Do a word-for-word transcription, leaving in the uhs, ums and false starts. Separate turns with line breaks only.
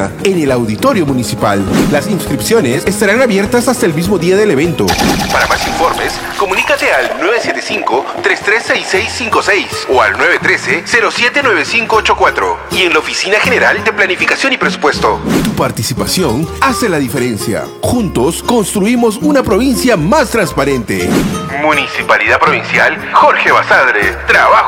mañana en el Auditorio Municipal. Las inscripciones estarán abiertas hasta el mismo día del evento. Para más informes, comunícate al nueve siete cinco, tres tres seis seis cinco seis o al nueve uno tres, cero siete nueve cinco ocho cuatro y en la Oficina General de Planificación y Presupuesto. Tu participación hace la diferencia. Juntos construimos una provincia más transparente. Municipalidad Provincial Jorge Basadre. Trabajo